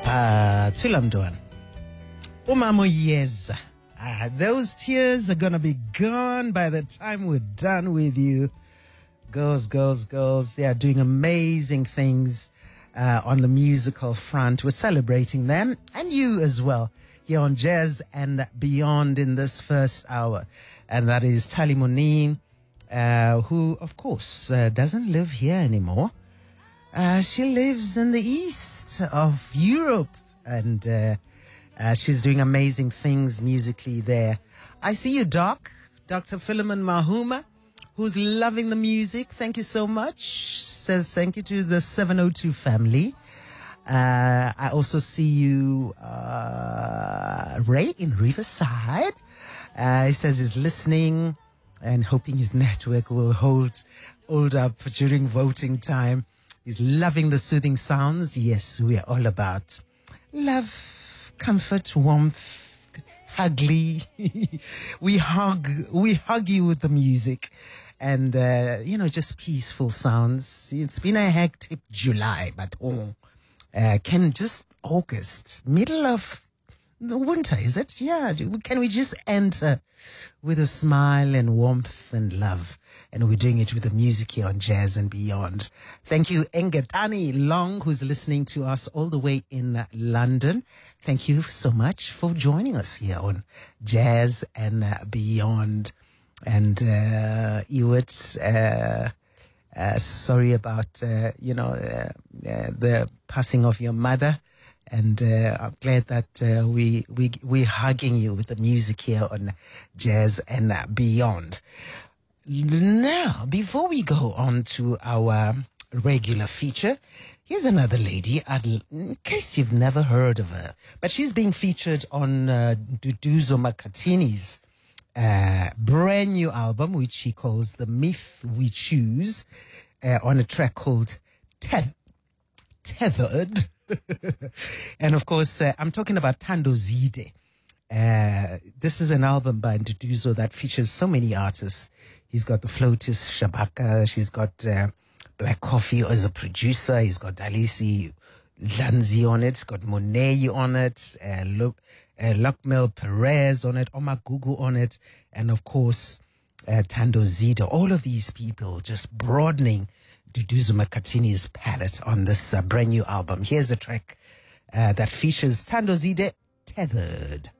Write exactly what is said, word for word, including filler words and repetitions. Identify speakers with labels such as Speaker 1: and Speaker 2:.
Speaker 1: Ah, Tulamdwan. Umamoyeza. Ah, those tears are gonna be gone by the time we're done with you. Girls, girls, girls, they are doing amazing things uh, on the musical front. We're celebrating them and you as well here on Jazz and Beyond in this first hour. And that is Tali Monin, uh, who, of course, uh, doesn't live here anymore. Uh, she lives in the east of Europe and uh, uh, she's doing amazing things musically there. I see you, Doc, Doctor Philemon Mahuma, who's loving the music. Thank you so much. Says thank you to the seven oh two family. Uh, I also see you, uh, Ray in Riverside. Uh, he says he's listening and hoping his network will hold, hold up during voting time. He's loving the soothing sounds. Yes, we are all about love, comfort, warmth, hugly. we hug, we hug you with the music. And, uh, you know, just peaceful sounds. It's been a hectic July, but oh, uh, can just August, middle of the winter, is it? Yeah. Can we just enter with a smile and warmth and love? And we're doing it with the music here on Jazz and Beyond. Thank you, Engetani Long, who's listening to us all the way in London. Thank you so much for joining us here on Jazz and Beyond. And uh, Ewart, uh, uh, sorry about, uh, you know, uh, uh, the passing of your mother. And uh, I'm glad that uh, we, we, we're hugging you with the music here on Jazz and Beyond. Now, before we go on to our regular feature, here's another lady, in case you've never heard of her. But she's being featured on uh, Duduzo Makhathini's Uh, brand new album, which she calls The Myth We Choose, uh, on a track called Teth- Tethered. And of course, uh, I'm talking about Thando Zide. Uh, this is an album by Nduduzo that features so many artists. He's got the Floatist Shabaka, she's got uh, Black Coffee as a producer, he's got Dalisi Lanzi on it, he's got Monet on it, uh, look, Uh, Luckmel Perez on it, Omar Gugu on it, and of course, uh, Thando Zide. All of these people just broadening Duduzo Makhathini's palette on this uh, brand new album. Here's a track uh, that features Thando Zide, Tethered.